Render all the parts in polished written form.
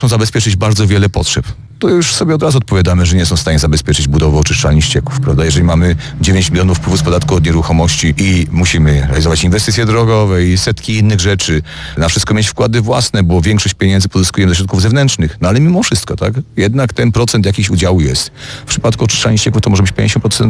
zabezpieczyć bardzo wiele potrzeb. To już sobie od razu odpowiadamy, że nie są w stanie zabezpieczyć budowy oczyszczalni ścieków, prawda? Jeżeli mamy 9 milionów wpływu z podatku od nieruchomości i musimy realizować inwestycje drogowe i setki innych rzeczy, na wszystko mieć wkłady własne, bo większość pieniędzy pozyskujemy ze środków zewnętrznych. No ale mimo wszystko, tak? Jednak ten procent jakiś udziału jest. W przypadku oczyszczalni ścieków to może być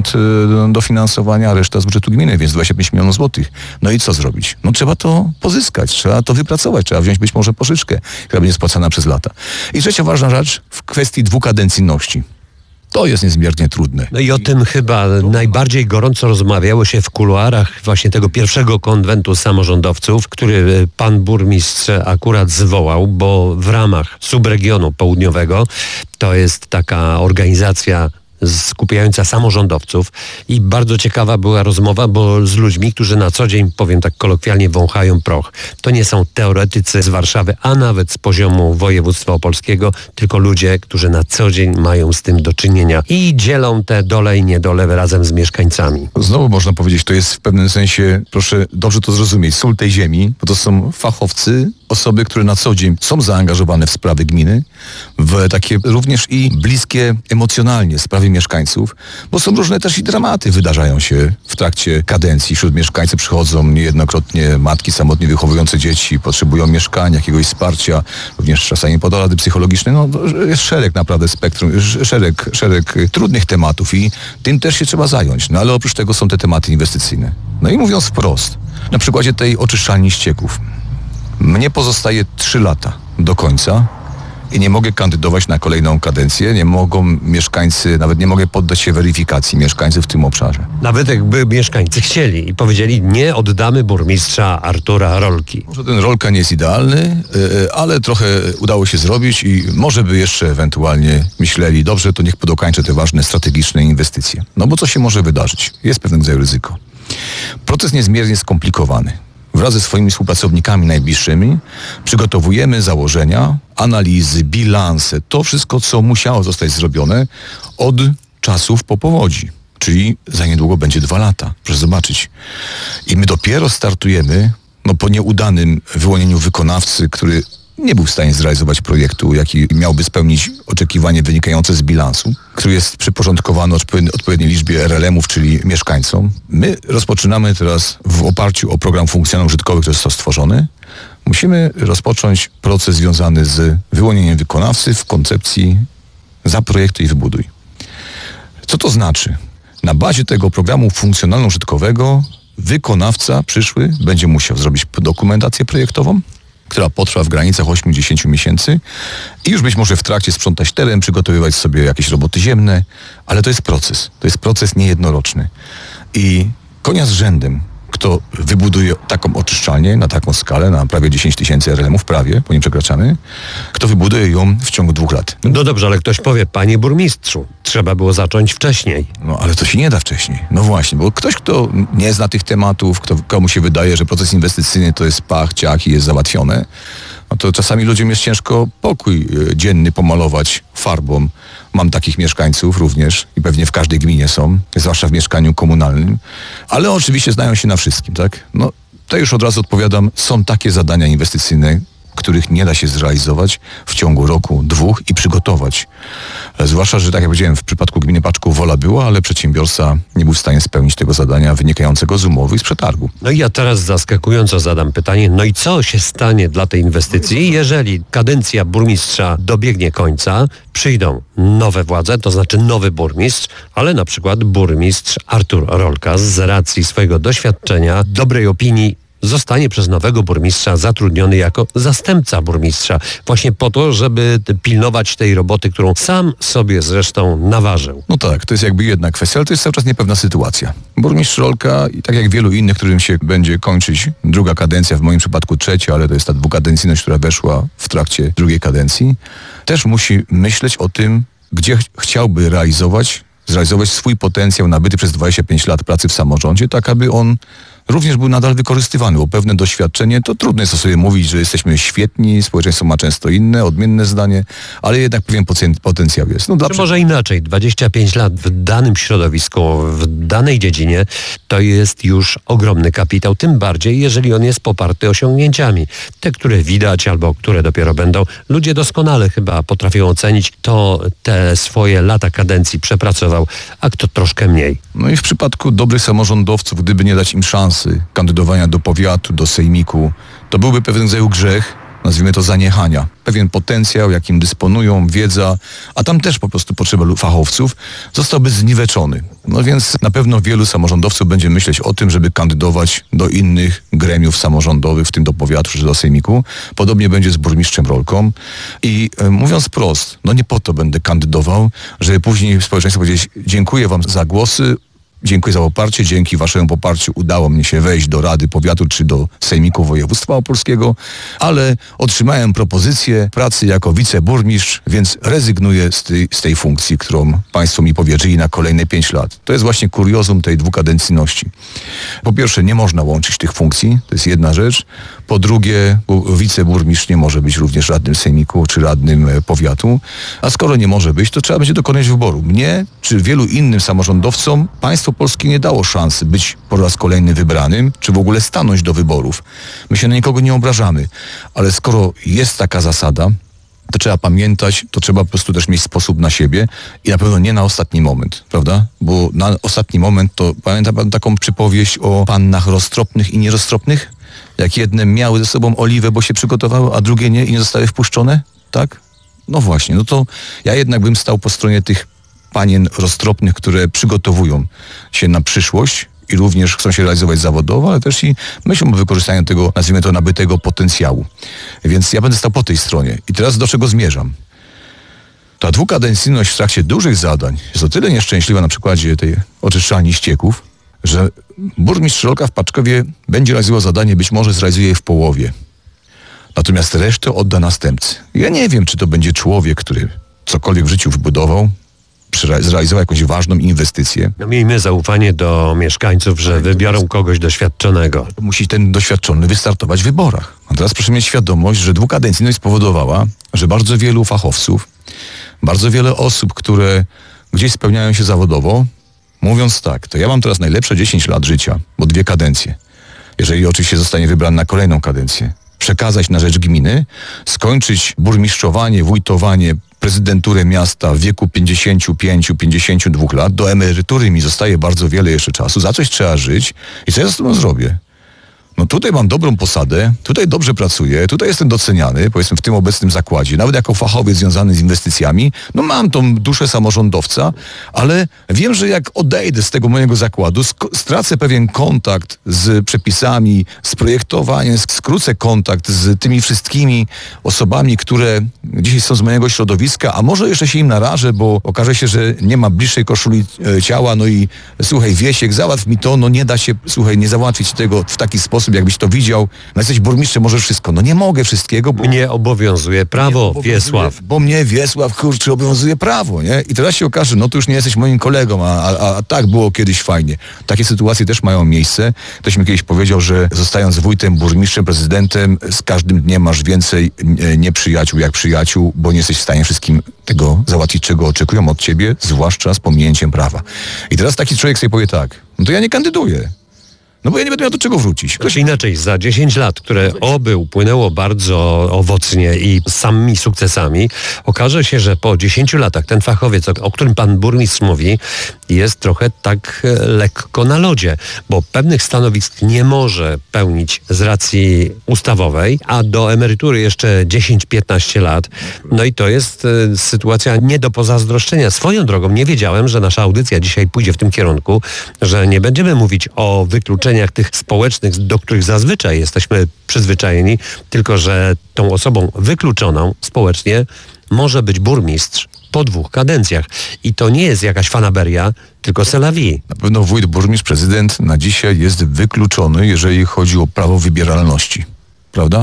50% dofinansowania, a reszta z budżetu gminy, więc 25 milionów złotych. No i co zrobić? No trzeba to pozyskać, trzeba to wypracować, trzeba wziąć być może pożyczkę, która będzie spłacana przez lata. I trzecia ważna rzecz w kwestii dwukadencyjności. To jest niezmiernie trudne. No i o tym chyba najbardziej gorąco rozmawiało się w kuluarach właśnie tego pierwszego konwentu samorządowców, który pan burmistrz akurat zwołał, bo w ramach subregionu południowego, to jest taka organizacja skupiająca samorządowców i bardzo ciekawa była rozmowa, bo z ludźmi, którzy na co dzień, powiem tak kolokwialnie, wąchają proch. To nie są teoretycy z Warszawy, a nawet z poziomu województwa opolskiego, tylko ludzie, którzy na co dzień mają z tym do czynienia i dzielą te dole i niedole razem z mieszkańcami. Znowu można powiedzieć, to jest w pewnym sensie, proszę dobrze to zrozumieć, sól tej ziemi, bo to są fachowcy, osoby, które na co dzień są zaangażowane w sprawy gminy, w takie również i bliskie emocjonalnie sprawy mieszkańców, bo są różne też i dramaty wydarzają się w trakcie kadencji. Wśród mieszkańców przychodzą niejednokrotnie matki samotnie wychowujące dzieci, potrzebują mieszkania, jakiegoś wsparcia, również czasami porady psychologiczne. No jest szereg naprawdę spektrum, szereg trudnych tematów i tym też się trzeba zająć. No ale oprócz tego są te tematy inwestycyjne. No i mówiąc wprost, na przykładzie tej oczyszczalni ścieków. Mnie pozostaje 3 lata do końca i nie mogę kandydować na kolejną kadencję, nie mogą mieszkańcy, nawet nie mogę poddać się weryfikacji mieszkańców w tym obszarze. Nawet jakby mieszkańcy chcieli i powiedzieli, nie oddamy burmistrza Artura Rolki. Może ten Rolka nie jest idealny, ale trochę udało się zrobić i może by jeszcze ewentualnie myśleli, dobrze, to niech podokańczę te ważne strategiczne inwestycje. No bo co się może wydarzyć? Jest pewnego rodzaju ryzyko. Proces niezmiernie skomplikowany. Wraz ze swoimi współpracownikami najbliższymi przygotowujemy założenia, analizy, bilanse, to wszystko, co musiało zostać zrobione od czasów po powodzi. Czyli za niedługo będzie 2 lata. Proszę zobaczyć. I my dopiero startujemy, po nieudanym wyłonieniu wykonawcy, który nie był w stanie zrealizować projektu, jaki miałby spełnić oczekiwanie wynikające z bilansu, który jest przyporządkowany odpowiedniej liczbie RLM-ów, czyli mieszkańcom. My rozpoczynamy teraz w oparciu o program funkcjonalno-użytkowy, który został stworzony. Musimy rozpocząć proces związany z wyłonieniem wykonawcy w koncepcji zaprojektuj i wybuduj. Co to znaczy? Na bazie tego programu funkcjonalno-użytkowego wykonawca przyszły będzie musiał zrobić dokumentację projektową, która potrwa w granicach 8-10 miesięcy i już być może w trakcie sprzątać teren, przygotowywać sobie jakieś roboty ziemne, ale to jest proces. To jest proces niejednoroczny. I konia z rzędem, kto wybuduje taką oczyszczalnię na taką skalę, na prawie 10 000 RLM-ów, prawie, po nim przekraczamy, kto wybuduje ją w ciągu 2 lat. No dobrze, ale ktoś powie, panie burmistrzu, trzeba było zacząć wcześniej. No ale to się nie da wcześniej. No właśnie, bo ktoś, kto nie zna tych tematów, komu się wydaje, że proces inwestycyjny to jest pach, ciach i jest załatwione, no to czasami ludziom jest ciężko pokój dzienny pomalować farbą. Mam takich mieszkańców również i pewnie w każdej gminie są, zwłaszcza w mieszkaniu komunalnym, ale oczywiście znają się na wszystkim, tak? No to już od razu odpowiadam, są takie zadania inwestycyjne, których nie da się zrealizować w ciągu roku, 2 i przygotować. Zwłaszcza, że tak jak powiedziałem, w przypadku gminy Paczków wola była, ale przedsiębiorca nie był w stanie spełnić tego zadania wynikającego z umowy i z przetargu. No i ja teraz zaskakująco zadam pytanie, no i co się stanie dla tej inwestycji, jeżeli kadencja burmistrza dobiegnie końca, przyjdą nowe władze, to znaczy nowy burmistrz, ale na przykład burmistrz Artur Rolka z racji swojego doświadczenia, dobrej opinii zostanie przez nowego burmistrza zatrudniony jako zastępca burmistrza. Właśnie po to, żeby pilnować tej roboty, którą sam sobie zresztą naważył. No tak, to jest jakby jedna kwestia, ale to jest cały czas niepewna sytuacja. Burmistrz Rolka, i tak jak wielu innych, którym się będzie kończyć 2. kadencja, w moim przypadku 3, ale to jest ta dwukadencyjność, która weszła w trakcie 2. kadencji, też musi myśleć o tym, gdzie chciałby zrealizować swój potencjał nabyty przez 25 lat pracy w samorządzie, tak aby on również był nadal wykorzystywany, bo pewne doświadczenie, to trudno jest o sobie mówić, że jesteśmy świetni, społeczeństwo ma często inne, odmienne zdanie, ale jednak pewien potencjał jest. No, Czy może inaczej, 25 lat w danym środowisku, w danej dziedzinie, to jest już ogromny kapitał, tym bardziej, jeżeli on jest poparty osiągnięciami. Te, które widać albo które dopiero będą. Ludzie doskonale chyba potrafią ocenić, kto te swoje lata kadencji przepracował, a kto troszkę mniej. No i w przypadku dobrych samorządowców, gdyby nie dać im szansy kandydowania do powiatu, do sejmiku, to byłby pewien rodzaju grzech, nazwijmy to zaniechania. Pewien potencjał, jakim dysponują, wiedza, a tam też po prostu potrzeba fachowców, zostałby zniweczony. No więc na pewno wielu samorządowców będzie myśleć o tym, żeby kandydować do innych gremiów samorządowych, w tym do powiatu czy do sejmiku. Podobnie będzie z burmistrzem Rolką. I mówiąc wprost, no nie po to będę kandydował, żeby później społeczeństwo powiedzieć: dziękuję wam za głosy, dziękuję za poparcie, dzięki waszemu poparciu udało mnie się wejść do Rady Powiatu czy do Sejmiku Województwa Opolskiego, ale otrzymałem propozycję pracy jako wiceburmistrz, więc rezygnuję z tej funkcji, którą państwo mi powierzyli na kolejne 5 lat. To jest właśnie kuriozum tej dwukadencyjności. Po pierwsze, nie można łączyć tych funkcji, to jest jedna rzecz. Po drugie, wiceburmistrz nie może być również radnym sejmiku czy radnym powiatu, a skoro nie może być, to trzeba będzie dokonać wyboru. Mnie czy wielu innym samorządowcom państwo polskie nie dało szansy być po raz kolejny wybranym, czy w ogóle stanąć do wyborów. My się na nikogo nie obrażamy, ale skoro jest taka zasada, to trzeba pamiętać, to trzeba po prostu też mieć sposób na siebie i na pewno nie na ostatni moment, prawda? Bo na ostatni moment to pamięta pan taką przypowieść o pannach roztropnych i nieroztropnych? Jak jedne miały ze sobą oliwę, bo się przygotowały, a drugie nie i nie zostały wpuszczone? Tak? No właśnie, no to ja jednak bym stał po stronie tych panien roztropnych, które przygotowują się na przyszłość i również chcą się realizować zawodowo, ale też i myślą o wykorzystaniu tego, nazwijmy to, nabytego potencjału. Więc ja będę stał po tej stronie. I teraz do czego zmierzam? Ta dwukadencyjność w trakcie dużych zadań jest o tyle nieszczęśliwa na przykładzie tej oczyszczalni ścieków, że burmistrz Rolka w Paczkowie będzie realizował zadanie, być może zrealizuje je w połowie. Natomiast resztę odda następcy. Ja nie wiem, czy to będzie człowiek, który cokolwiek w życiu wybudował, zrealizował jakąś ważną inwestycję. No, miejmy zaufanie do mieszkańców, że wybiorą kogoś doświadczonego. Musi ten doświadczony wystartować w wyborach. A teraz proszę mieć świadomość, że dwukadencyjność spowodowała, że bardzo wielu fachowców, bardzo wiele osób, które gdzieś spełniają się zawodowo, mówiąc tak, to ja mam teraz najlepsze 10 lat życia, bo 2 kadencje. Jeżeli oczywiście zostanie wybrany na kolejną kadencję. Przekazać na rzecz gminy, skończyć burmistrzowanie, wójtowanie, prezydenturę miasta w wieku 55-52 lat. Do emerytury mi zostaje bardzo wiele jeszcze czasu. Za coś trzeba żyć. I co ja z tym zrobię? No tutaj mam dobrą posadę, tutaj dobrze pracuję, tutaj jestem doceniany, powiedzmy w tym obecnym zakładzie, nawet jako fachowiec związany z inwestycjami, no mam tą duszę samorządowca, ale wiem, że jak odejdę z tego mojego zakładu, stracę pewien kontakt z przepisami, z projektowaniem, skrócę kontakt z tymi wszystkimi osobami, które dzisiaj są z mojego środowiska, a może jeszcze się im narażę, bo okaże się, że nie ma bliższej koszuli ciała, no i słuchaj, Wiesiek, załatw mi to, no nie da się, słuchaj, nie załatwić tego w taki sposób, jakbyś to widział. No jesteś burmistrzem, możesz wszystko. No nie mogę wszystkiego, bo... Mnie obowiązuje prawo, Wiesław. Bo mnie, Wiesław, kurczę, obowiązuje prawo, nie? I teraz się okaże, no to już nie jesteś moim kolegą, a tak było kiedyś fajnie. Takie sytuacje też mają miejsce. Ktoś mi kiedyś powiedział, że zostając wójtem, burmistrzem, prezydentem, z każdym dniem masz więcej nieprzyjaciół jak przyjaciół, bo nie jesteś w stanie wszystkim tego załatwić, czego oczekują od ciebie, zwłaszcza z pominięciem prawa. I teraz taki człowiek sobie powie tak, no to ja nie kandyduję. No bo ja nie będę miał do czego wrócić. Ktoś inaczej, za 10 lat, które oby upłynęło bardzo owocnie i z samymi sukcesami, okaże się, że po 10 latach ten fachowiec, o którym pan burmistrz mówi, jest trochę tak lekko na lodzie, bo pewnych stanowisk nie może pełnić z racji ustawowej, a do emerytury jeszcze 10-15 lat. No i to jest sytuacja nie do pozazdroszczenia. Swoją drogą nie wiedziałem, że nasza audycja dzisiaj pójdzie w tym kierunku, że nie będziemy mówić o wykluczeniach tych społecznych, do których zazwyczaj jesteśmy przyzwyczajeni, tylko że tą osobą wykluczoną społecznie może być burmistrz po 2 kadencjach. I to nie jest jakaś fanaberia, tylko c'est la vie. Na pewno wójt, burmistrz, prezydent na dzisiaj jest wykluczony, jeżeli chodzi o prawo wybieralności. Prawda?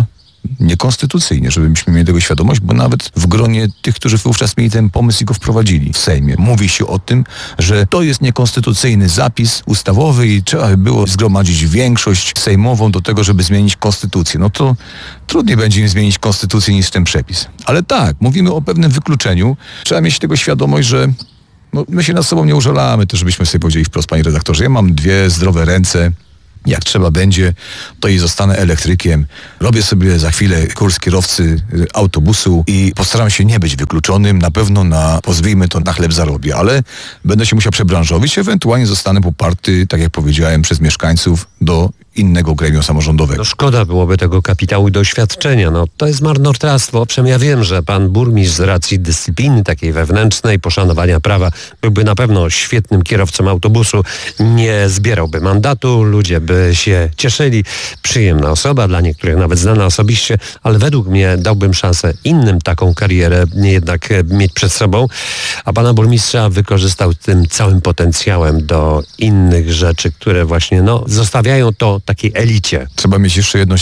niekonstytucyjnie, żebyśmy mieli tego świadomość, bo nawet w gronie tych, którzy wówczas mieli ten pomysł i go wprowadzili w Sejmie, mówi się o tym, że to jest niekonstytucyjny zapis ustawowy i trzeba by było zgromadzić większość sejmową do tego, żeby zmienić konstytucję. No to trudniej będzie im zmienić konstytucję niż ten przepis. Ale tak, mówimy o pewnym wykluczeniu. Trzeba mieć tego świadomość, że my się nad sobą nie użalamy, to żebyśmy sobie powiedzieli wprost, panie redaktorze. Ja mam 2 zdrowe ręce. Jak trzeba będzie, to i zostanę elektrykiem. Robię sobie za chwilę kurs kierowcy autobusu i postaram się nie być wykluczonym. Na pewno pozwijmy to, na chleb zarobię, ale będę się musiał przebranżowić. Ewentualnie zostanę poparty, tak jak powiedziałem, przez mieszkańców do innego gremium samorządowego. No szkoda byłoby tego kapitału i doświadczenia. To jest marnotrawstwo. Owszem, ja wiem, że pan burmistrz z racji dyscypliny takiej wewnętrznej, poszanowania prawa byłby na pewno świetnym kierowcą autobusu. Nie zbierałby mandatu, ludzie by się cieszyli. Przyjemna osoba, dla niektórych nawet znana osobiście, ale według mnie dałbym szansę innym taką karierę jednak mieć przed sobą, a pana burmistrza wykorzystał tym całym potencjałem do innych rzeczy, które właśnie zostawiają to takiej elicie. Trzeba mieć jeszcze jedną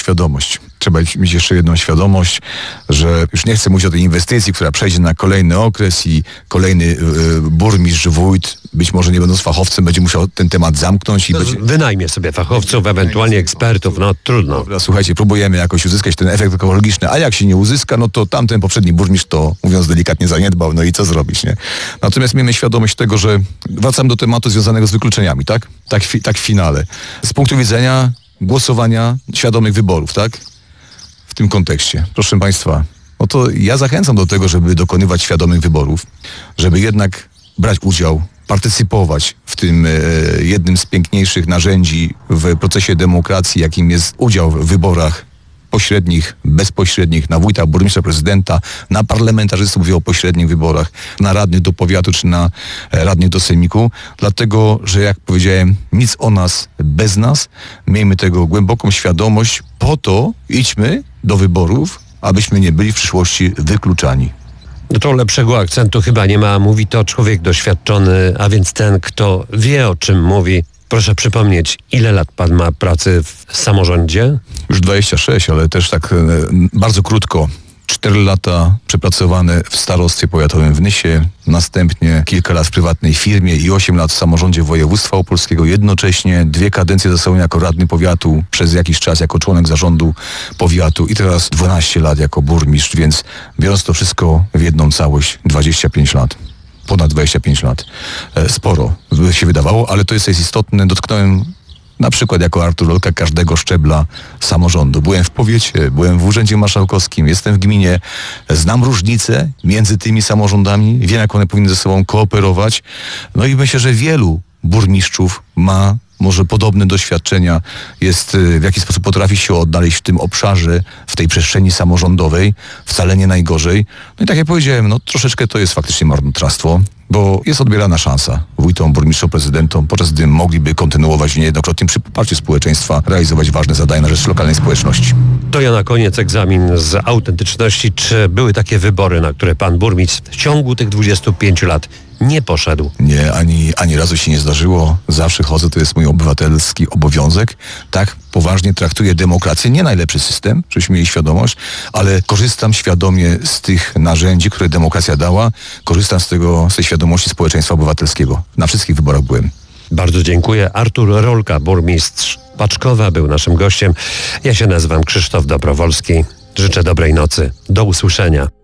świadomość, że już nie chcę mówić o tej inwestycji, która przejdzie na kolejny okres i kolejny burmistrz, wójt, być może nie będąc fachowcem, będzie musiał ten temat zamknąć. Wynajmie sobie fachowców, ewentualnie ekspertów, trudno. Dobra, słuchajcie, próbujemy jakoś uzyskać ten efekt ekologiczny, a jak się nie uzyska, to tamten poprzedni burmistrz to, mówiąc delikatnie, zaniedbał, i co zrobić, nie? Natomiast miejmy świadomość tego, że wracam do tematu związanego z wykluczeniami, tak? Tak w finale. Z punktu widzenia głosowania świadomych wyborów, tak? W tym kontekście. Proszę państwa, to ja zachęcam do tego, żeby dokonywać świadomych wyborów, żeby jednak brać udział, partycypować w tym jednym z piękniejszych narzędzi w procesie demokracji, jakim jest udział w wyborach pośrednich, bezpośrednich, na wójta, burmistrza, prezydenta, na parlamentarzystów, mówię o pośrednich wyborach, na radnych do powiatu czy na radnych do sejmiku, dlatego, że jak powiedziałem, nic o nas bez nas, miejmy tego głęboką świadomość, po to idźmy do wyborów, abyśmy nie byli w przyszłości wykluczani. To lepszego akcentu chyba nie ma. Mówi to człowiek doświadczony, a więc ten, kto wie, o czym mówi. Proszę przypomnieć, ile lat pan ma pracy w samorządzie? Już 26, ale też tak bardzo krótko. 4 lata przepracowane w starostwie powiatowym w Nysie, następnie kilka lat w prywatnej firmie i 8 lat w samorządzie województwa opolskiego. Jednocześnie 2 kadencje za sobą jako radny powiatu, przez jakiś czas jako członek zarządu powiatu i teraz 12 lat jako burmistrz, więc biorąc to wszystko w jedną całość, 25 lat. Ponad 25 lat. Sporo by się wydawało, ale to jest istotne. Dotknąłem na przykład jako Artur Rolka każdego szczebla samorządu. Byłem w powiecie, byłem w urzędzie marszałkowskim, jestem w gminie, znam różnice między tymi samorządami, wiem, jak one powinny ze sobą kooperować. I myślę, że wielu burmistrzów ma może podobne doświadczenia, w jaki sposób potrafi się odnaleźć w tym obszarze, w tej przestrzeni samorządowej, wcale nie najgorzej. I tak jak powiedziałem, troszeczkę to jest faktycznie marnotrawstwo, bo jest odbierana szansa wójtom, burmistrzom, prezydentom, podczas gdy mogliby kontynuować niejednokrotnie przy poparciu społeczeństwa realizować ważne zadania na rzecz lokalnej społeczności. To ja na koniec egzamin z autentyczności. Czy były takie wybory, na które pan burmistrz w ciągu tych 25 lat nie poszedł? Nie, ani razu się nie zdarzyło. Zawsze chodzę, to jest mój obywatelski obowiązek. Tak, poważnie traktuję demokrację. Nie najlepszy system, żebyśmy mieli świadomość, ale korzystam świadomie z tych narzędzi, które demokracja dała. Korzystam z tej świadomości społeczeństwa obywatelskiego. Na wszystkich wyborach byłem. Bardzo dziękuję. Artur Rolka, burmistrz Paczkowa, był naszym gościem. Ja się nazywam Krzysztof Dobrowolski. Życzę dobrej nocy. Do usłyszenia.